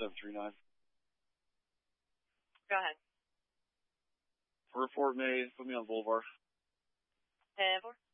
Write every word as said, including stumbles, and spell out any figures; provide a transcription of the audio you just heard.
seven three nine. Go ahead. For Fort May, put me on Boulevard. ten four.